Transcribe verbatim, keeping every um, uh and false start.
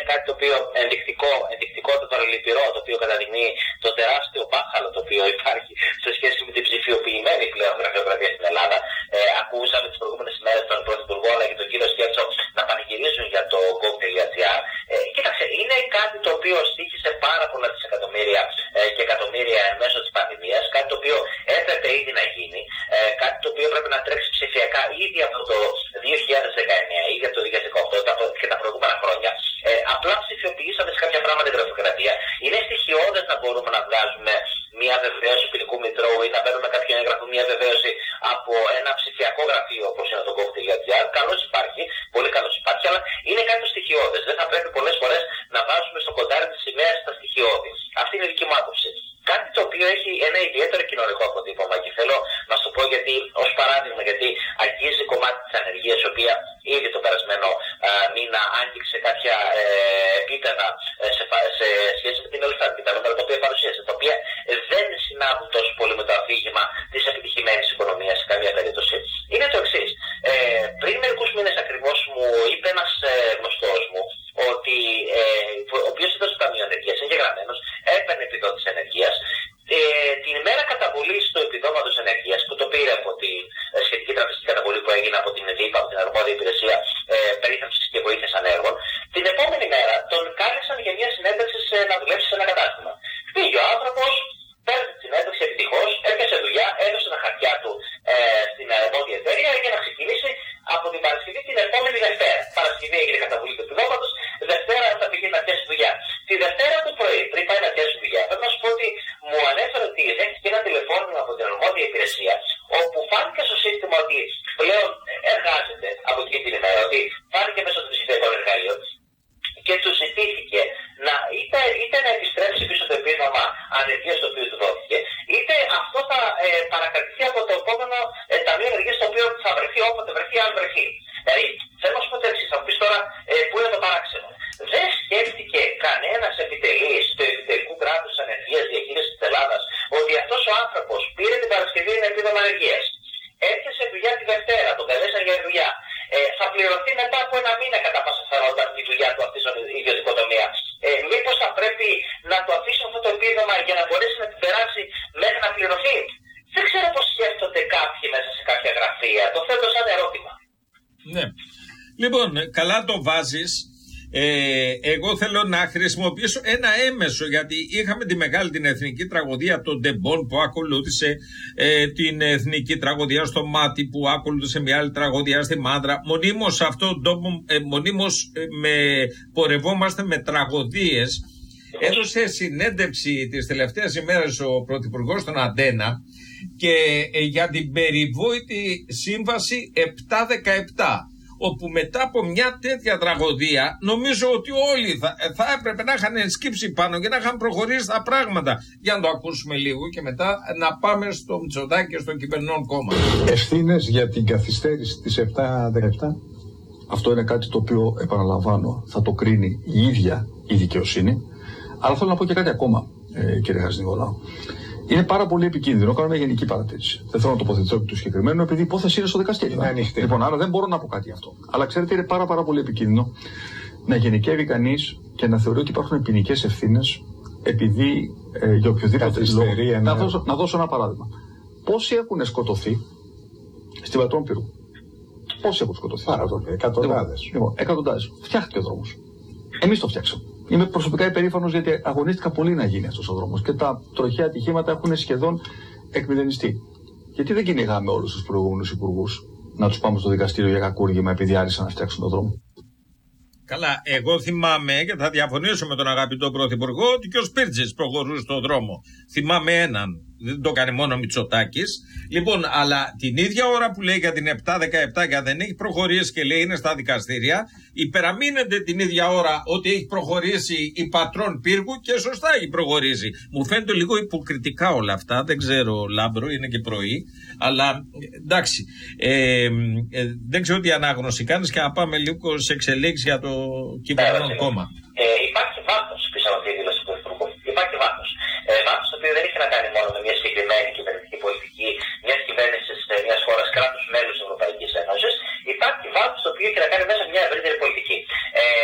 κάτι το οποίο ενδεικτικό, ενδεικτικότατο, λυπηρό, το οποίο καταδεικνύει το τεράστιο μπάχαλο το οποίο υπάρχει σε σχέση με την ψηφιοποιημένη πλέον γραφειοκρατία στην Ελλάδα. Ε, ακούσαμε τις προηγούμενες ημέρες τον Πρωθυπουργό αλλά και τον κύριο Σκέρτσο να πανηγυρίζουν για το gov.gr. Ε, κοίταξε, είναι κάτι το οποίο στοίχησε πάρα πολλά δισεκατομμύρια ε, και εκατομμύρια εν μέσω της πανδημίας, κάτι το οποίο έπρεπε ήδη να γίνει, ε, κάτι το οποίο πρέπει να τρέξει ψηφιακά ήδη από το δύο χιλιάδες δεκαεννέα, ήδη από το δύο χιλιάδες δεκαοκτώ και τα προηγούμενα χρόνια. Ε, απλά ψηφιοποιήσαμε σε κάποια πράγματα την γραφειοκρατία. Είναι στοιχειώδες να μπορούμε να βγάζουμε μια βεβαίωση ποινικού μητρώου ή να παίρνουμε κάποιο έγγραφο, μια βεβαίωση από ένα ψηφιακό γραφείο όπως είναι το gov.gr. Καλώς υπάρχει, πολύ καλώς υπάρχει, αλλά είναι κάτι το στοιχειώδες. Δεν θα πρέπει πολλές φορές να βάζουμε στο κοντάρι της σημαίας τα στοιχειώδη. Αυτή είναι η δική μου άποψη. Κάτι το οποίο έχει ένα ιδιαίτερο κοινωνικό αποτύπωμα και θέλω να σου πω γιατί, ως παράδειγμα, γιατί αγγίζει κομμάτι της ανεργίας, η οποία ήδη το περασμένο α, μήνα άγγιξε κάποια ε, επίπεδα ε, σε, σε σχέση με την Ελστάτ, τα νούμερα τα οποία παρουσίασε, τα οποία δεν συνάδουν τόσο πολύ με το αφήγημα της επιτυχημένης οικονομίας σε καμία περίπτωση. Είναι το εξής. Ε, πριν μερικούς μήνες ακριβώς μου είπε ένας ε, γνωστός μου ότι ε, ο οποίος ήταν στο Ταμείο Ενεργείας, εγγεγραμμένος, έπαιρνε επιδότηση ενεργείας. Ε, την ημέρα καταβολής του επιδόματος ενεργείας που το πήρε από τη ε, σχετική τραπεζική καταβολή που έγινε από την ΔΥΠΑ, από την αρμόδια υπηρεσία ε, περίθαλψης και βοήθειας ανέργων, την επόμενη μέρα τον κάλεσαν για μια συνέντευξη σε, να δουλέψει σε ένα κατάστημα. Πήγε ο άνθρωπος, πέρασε τη συνέντευξη επιτυχώς, έπιασε δουλειά, έδωσε τα χαρτιά του ε, στην αρμόδια εταιρεία για να ξεκινήσει από την Παρασκευή την επόμενη Δευτέρα. Παρασκευή έγινε καταβολή του επιδόματος, Δευτέρα θα πήγε να πιάσει δουλειά. Τη Δευτέρα το πρωί, πριν πάει να πιάσει δουλειά, πρέπει να σου πω ότι μου ανέφερε ότι δέχτηκε ένα τηλεφώνημα από την αρμόδια υπηρεσία, όπου φάνηκε στο σύστημα ότι πλέον εργάζεται από εκεί την ημέρα, ότι φάνηκε μέσω του ψηφιακού εργαλείου και του ζητήθηκε να είτε, είτε να επιστρέψει πίσω το επίδομα ανεργίας το οποίο του δόθηκε, είτε αυτό θα ε, παρακρατηθεί από το επόμενο ε, Ταμείο Ενεργείας το οποίο θα βρεθεί όποτε βρεθεί, αν βρεθεί. Δηλαδή, θέλω να σου πω το εξής, θα μου πεις τώρα ε, πού είναι το παράξενο. Δεν σκέφτηκε κανένας επιτελής του επιτελικού κράτους της ανεργίας διαχείρισης της Ελλάδας ότι αυτός ο άνθρωπος πήρε την Παρασκευή ένα επίδομα ανεργίας. Έπιασε δουλειά τη Δευτέρα, τον καλέσαν για δουλειά. Ε, θα πληρωθεί μετά από ένα μήνα κατά πάσα πιθανότητα η δουλειά του αυτή στον ιδιωτικό τομέα. Ε, μήπως θα πρέπει να το αφήσει αυτό το επίδομα για να μπορέσει να την περάσει μέχρι να πληρωθεί. Δεν ξέρω πώς σκέφτονται κάποιοι μέσα σε κάποια γραφεία. Το θέτω σαν ερώτημα. Ναι. Λοιπόν, καλά το βάζεις. Ε, εγώ θέλω να χρησιμοποιήσω ένα έμεσο, γιατί είχαμε τη μεγάλη την εθνική τραγωδία των Ντεμπών που ακολούθησε ε, την εθνική τραγωδία στο Μάτι που ακολούθησε μια άλλη τραγωδία στη Μάνδρα. Μονίμως σε αυτόν τον τόπο, ε, μονίμως ε, με, πορευόμαστε με τραγωδίες. Έδωσε συνέντευξη τις τελευταίες ημέρες ο Πρωθυπουργός στον Αντένα και ε, για την περιβόητη σύμβαση επτά δεκαεπτά. Όπου μετά από μια τέτοια τραγωδία νομίζω ότι όλοι θα, θα έπρεπε να είχαν σκύψει πάνω και να είχαν προχωρήσει τα πράγματα. Για να το ακούσουμε λίγο και μετά να πάμε στο Μητσοτάκη και στο κυβερνών κόμμα. Ευθύνες για την καθυστέρηση της επτά δεκαεπτά. Αυτό είναι κάτι το οποίο, επαναλαμβάνω, θα το κρίνει η ίδια η δικαιοσύνη. Αλλά θέλω να πω και κάτι ακόμα, ε, κύριε Χατζηνικολάου. Είναι πάρα πολύ επικίνδυνο. Κάνω μια γενική παρατήρηση. Δεν θέλω να τοποθετηθώ επί του συγκεκριμένου, επειδή η υπόθεση είναι στο δικαστήριο. Είναι ανοιχτή. Λοιπόν, άρα δεν μπορώ να πω κάτι γι' αυτό. Αλλά ξέρετε, είναι πάρα, πάρα πολύ επικίνδυνο να γενικεύει κανείς και να θεωρεί ότι υπάρχουν ποινικές ευθύνες επειδή ε, για οποιοδήποτε λόγο. Ένα... Να, δώσω, να δώσω ένα παράδειγμα. Πόσοι έχουν σκοτωθεί στην Πατρών Πύρου? Πόσοι έχουν σκοτωθεί? Πάρα πολύ. Εκατοντάδες. Λοιπόν, εκατοντάδες. Φτιάχτηκε ο δρόμος. Εμείς το φτιάξαμε. Είμαι προσωπικά υπερήφανος γιατί αγωνίστηκα πολύ να γίνει αυτός ο δρόμος και τα τροχαία ατυχήματα έχουν σχεδόν εκμηδενιστεί. Γιατί δεν κυνηγάμε όλους τους προηγούμενους υπουργούς να τους πάμε στο δικαστήριο για κακούργημα επειδή άρισαν να φτιάξουν τον δρόμο? Καλά, εγώ θυμάμαι και θα διαφωνήσω με τον αγαπητό Πρωθυπουργό ότι και ο Σπίρτζης προχωρούσε στον δρόμο. Θυμάμαι έναν. Δεν το κάνει μόνο ο Μητσοτάκης. Λοιπόν, αλλά την ίδια ώρα που λέει για την επτά δεκαεπτά και δεν έχει προχωρήσει και λέει είναι στα δικαστήρια, υπεραμείνεται την ίδια ώρα ότι έχει προχωρήσει η Πατρών Πύργου και σωστά έχει προχωρήσει. Μου φαίνεται λίγο υποκριτικά όλα αυτά. Δεν ξέρω, Λάμπρο, είναι και πρωί. Αλλά εντάξει. Ε, ε, δεν ξέρω τι ανάγνωση κάνεις και να πάμε λίγο σε εξελίξεις για το κυβερνών κόμμα. Ε, υπάρχει βάθος πίσω από αυτή τη δήλωση του Πρωθυπουργού. Υπάρχει βάθος. Ε, βάθος το οποίο δεν έχει να κάνει μόνο με μια συγκεκριμένη κυβερνητική πολιτική μια κυβέρνηση μια χώρα κράτους μέλους της Ευρωπαϊκής Ένωσης. Υπάρχει βάθος το οποίο έχει να κάνει μέσα με μια ευρύτερη πολιτική. Ε,